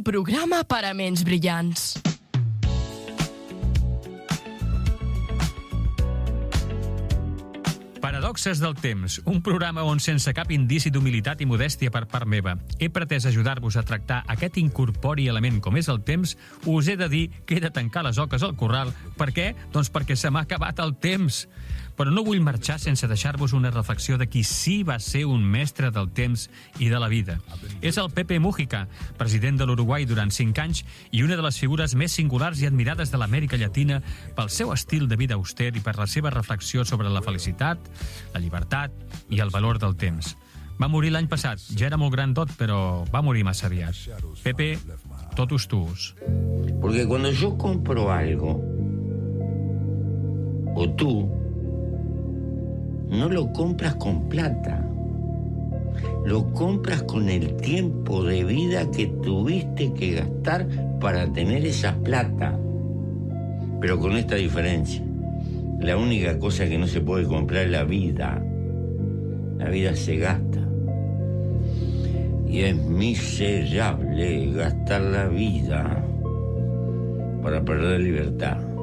programa per a ments brillants. Paradoxes del temps, un programa on sense cap indici d'humilitat i modèstia per part meva he pretès ajudar-vos a tractar aquest incorpori element com és el temps, us he de dir que he de tancar les oques al corral. Per què? Doncs perquè se m'ha acabat el temps. Però no vull marxar sense deixar-vos una reflexió de qui sí va ser un mestre del temps i de la vida. És el Pepe Mújica, president de l'Uruguai durant 5 anys i una de les figures més singulars i admirades de l'Amèrica Llatina pel seu estil de vida auster i per la seva reflexió sobre la felicitat, la llibertat i el valor del temps. Va morir l'any passat, ja era molt grandot, però va morir massa aviat. Pepe, totus tuus. Porque cuando yo compro algo, o tú, no lo compras con plata, lo compras con el tiempo de vida que tuviste que gastar para tener esa plata. Pero con esta diferencia: la única cosa que no se puede comprar es la vida. La vida se gasta. Y es miserable gastar la vida para perder libertad.